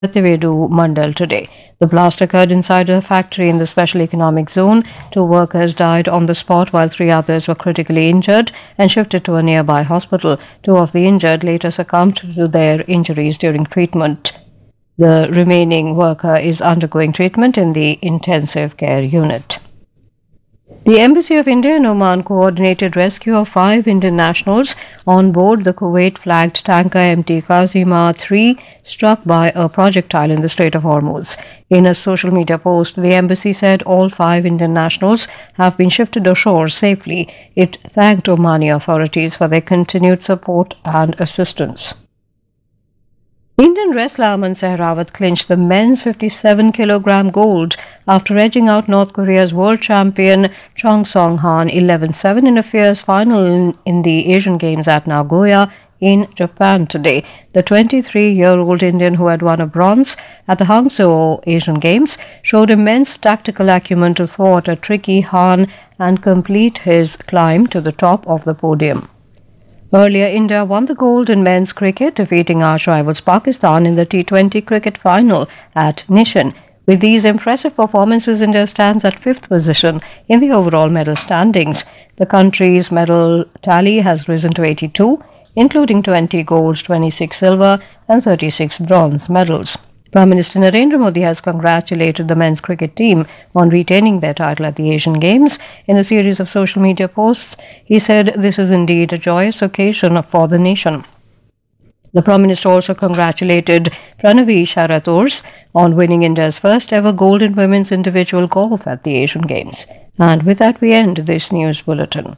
Tevedu Mandal today. The blast occurred inside a factory in the special economic zone. 2 workers died on the spot while 3 others were critically injured and shifted to a nearby hospital. 2 of the injured later succumbed to their injuries during treatment. The remaining worker is undergoing treatment in the intensive care unit. The Embassy of India in Oman coordinated rescue of 5 Indian nationals on board the Kuwait-flagged tanker MT Kazima 3 struck by a projectile in the Strait of Hormuz. In a social media post, the embassy said all 5 Indian nationals have been shifted ashore safely. It thanked Omani authorities for their continued support and assistance. Indian wrestler Aman Sehrawat clinched the men's 57-kilogram gold after edging out North Korea's world champion Chung Song-han 11-7 in a fierce final in the Asian Games at Nagoya in Japan today. The 23-year-old Indian, who had won a bronze at the Hangzhou Asian Games, showed immense tactical acumen to thwart a tricky Han and complete his climb to the top of the podium. Earlier, India won the gold in men's cricket, defeating arch rivals Pakistan in the T20 cricket final at Nishan. With these impressive performances, India stands at 5th position in the overall medal standings. The country's medal tally has risen to 82, including 20 gold, 26 silver and 36 bronze medals. Prime Minister Narendra Modi has congratulated the men's cricket team on retaining their title at the Asian Games. In a series of social media posts, he said this is indeed a joyous occasion for the nation. The Prime Minister also congratulated Pranavi Sharators on winning India's first ever gold in women's individual golf at the Asian Games. And with that, we end this news bulletin.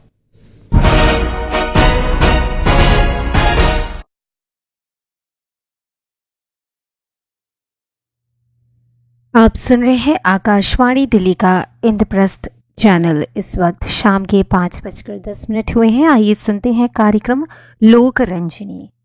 आप सुन रहे हैं आकाशवाणी दिल्ली का Indraprastha channel. इस वक्त शाम के 5:10 हुए हैं। आइए सुनते हैं कार्यक्रम लोक रंजनी।